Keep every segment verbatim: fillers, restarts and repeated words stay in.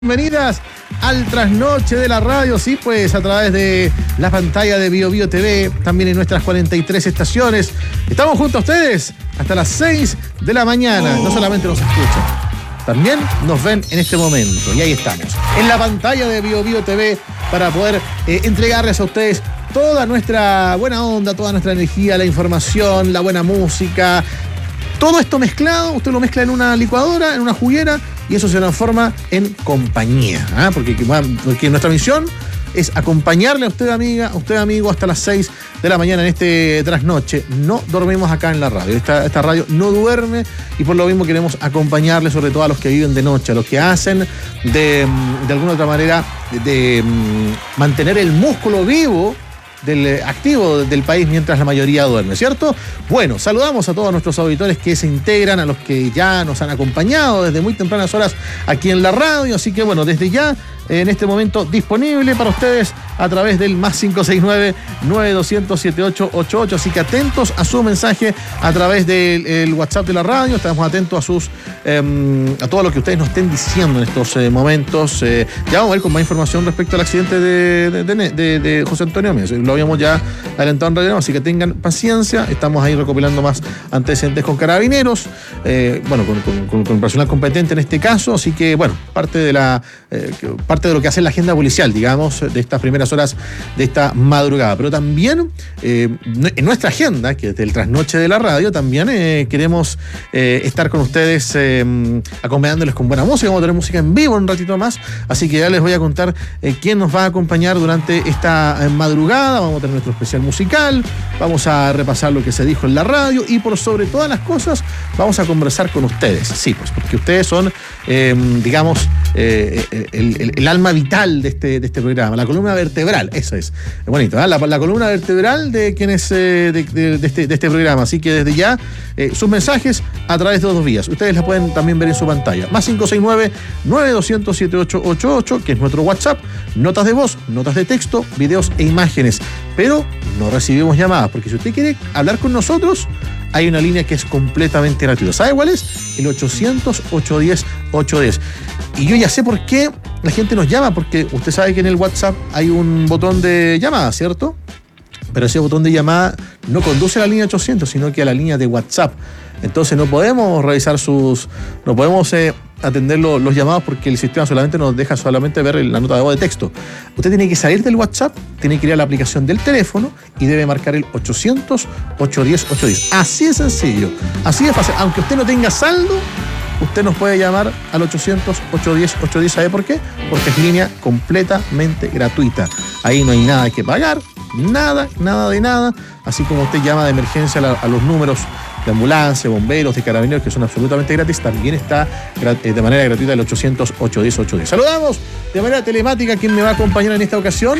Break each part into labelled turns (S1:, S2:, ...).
S1: Bienvenidas al trasnoche de la radio, sí, pues a través de la pantalla de Bio Bio T V, también en nuestras cuarenta y tres estaciones. Estamos junto a ustedes hasta las seis de la mañana. No solamente nos escuchan, también nos ven en este momento. Y ahí estamos, en la pantalla de Bio Bio T V, para poder eh, entregarles a ustedes toda nuestra buena onda, toda nuestra energía, la información, la buena música. Todo esto mezclado, usted lo mezcla en una licuadora, en una juguera, y eso se transforma en compañía. ¿eh? Porque, porque nuestra misión es acompañarle a usted, amiga, a usted, amigo, hasta las seis de la mañana en este trasnoche. No dormimos acá en la radio. Esta, esta radio no duerme, y por lo mismo queremos acompañarle, sobre todo a los que viven de noche, a los que hacen de, de alguna otra manera de, de mantener el músculo vivo del activo del país mientras la mayoría duerme, ¿cierto? Bueno, saludamos a todos nuestros auditores que se integran, a los que ya nos han acompañado desde muy tempranas horas aquí en la radio, así que bueno, desde ya, en este momento disponible para ustedes a través del más cinco seis nueve, nueve dos cero cero, siete ocho ocho ocho, así que atentos a su mensaje a través del el WhatsApp de la radio. Estamos atentos a sus eh, a todo lo que ustedes nos estén diciendo en estos eh, momentos. Eh, ya vamos a ir con más información respecto al accidente de, de, de, de José Antonio Méndez. Lo habíamos ya adelantado en radio, así que tengan paciencia. Estamos ahí recopilando más antecedentes con Carabineros, eh, bueno, con, con, con, con personal competente en este caso, así que bueno, parte de la eh, parte de lo que hace la agenda policial, digamos, de estas primeras horas de esta madrugada. Pero también eh, en nuestra agenda, que es del trasnoche de la radio, también eh, queremos eh, estar con ustedes eh, acompañándoles con buena música. Vamos a tener música en vivo un ratito más, así que ya les voy a contar eh, quién nos va a acompañar durante esta eh, madrugada. Vamos a tener nuestro especial musical, vamos a repasar lo que se dijo en la radio, y por sobre todas las cosas vamos a conversar con ustedes. Sí, pues porque ustedes son, eh, digamos, eh, el, el, el alma vital de este, de este programa, la columna vertebral, eso es, bonito, ¿eh? la, la columna vertebral de quienes eh, de, de, de, este, de este programa, así que desde ya eh, sus mensajes a través de dos vías, ustedes la pueden también ver en su pantalla, más cinco seis nueve, nueve dos cero cero, siete ocho ocho ocho, que es nuestro WhatsApp, notas de voz, notas de texto, videos e imágenes, pero no recibimos llamadas, porque si usted quiere hablar con nosotros, hay una línea que es completamente gratuita. ¿Sabe cuál es? El ochocientos, ochocientos diez, ochocientos diez. Y yo ya sé por qué la gente nos llama, porque usted sabe que en el WhatsApp hay un botón de llamada, ¿cierto? Pero ese botón de llamada no conduce a la línea ochocientos, sino que a la línea de WhatsApp. Entonces no podemos revisar sus... no podemos eh, atender lo, los llamados, porque el sistema solamente nos deja solamente ver la nota de voz de texto. Usted tiene que salir del WhatsApp, tiene que ir a la aplicación del teléfono y debe marcar el ochocientos, ochocientos diez, ochocientos diez. Así de sencillo, así de fácil. Aunque usted no tenga saldo, usted nos puede llamar al ochocientos, ochocientos diez, ochocientos diez. ¿Sabe por qué? Porque es línea completamente gratuita. Ahí no hay nada que pagar, nada, nada de nada. Así como usted llama de emergencia a, a los números de ambulancia, bomberos, de carabineros, que son absolutamente gratis, también está de manera gratuita el ochocientos, ochocientos diez, ochocientos diez. Saludamos de manera telemática a quien me va a acompañar en esta ocasión,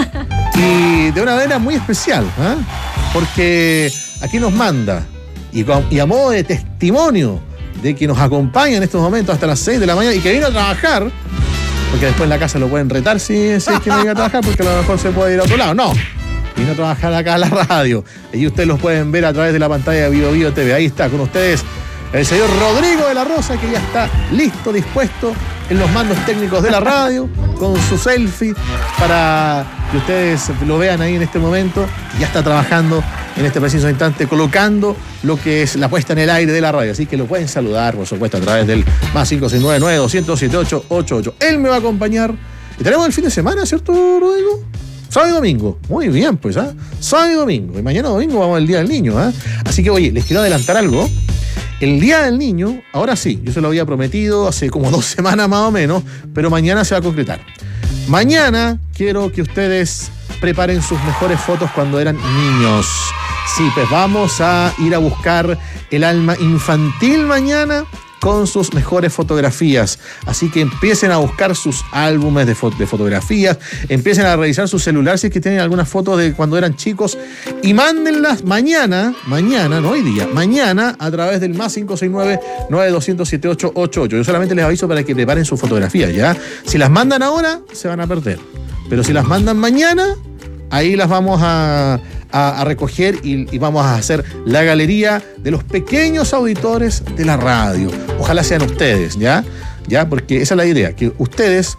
S1: y de una manera muy especial, ¿eh? Porque aquí nos manda, y, y a modo de testimonio de que nos acompaña en estos momentos hasta las seis de la mañana, y que vino a trabajar, porque después en la casa lo pueden retar si, si es que no viene a trabajar, porque a lo mejor se puede ir a otro lado. No, vino a trabajar acá a la radio, y ustedes los pueden ver a través de la pantalla de Bio Bio T V. Ahí está con ustedes el señor Rodrigo de la Rosa, que ya está listo, dispuesto en los mandos técnicos de la radio, con su selfie, para que ustedes lo vean ahí en este momento. Ya está trabajando en este preciso instante, colocando lo que es la puesta en el aire de la radio, así que lo pueden saludar, por supuesto, a través del más cinco seis nueve, nueve dos cero cero, siete ocho ocho ocho. Él me va a acompañar, y tenemos el fin de semana, ¿cierto, Rodrigo? Sábado y domingo. Muy bien, pues, ¿ah? ¿eh? Sábado y domingo. Y mañana domingo vamos al Día del Niño, ¿eh? Así que, oye, les quiero adelantar algo. El Día del Niño, ahora sí, yo se lo había prometido hace como dos semanas más o menos, pero mañana se va a concretar. Mañana quiero que ustedes preparen sus mejores fotos cuando eran niños. Sí, pues vamos a ir a buscar el alma infantil mañana con sus mejores fotografías. Así que empiecen a buscar sus álbumes de, fo- de fotografías, empiecen a revisar su celular si es que tienen algunas fotos de cuando eran chicos, y mándenlas mañana, mañana, no hoy día, mañana a través del más cinco seis nueve, nueve dos cero cero, siete ocho ocho ocho. Yo solamente les aviso para que preparen sus fotografías, ¿ya? Si las mandan ahora, se van a perder. Pero si las mandan mañana, ahí las vamos a... A, a recoger y, y vamos a hacer la galería de los pequeños auditores de la radio. Ojalá sean ustedes, ¿ya? ¿ya? Porque esa es la idea, que ustedes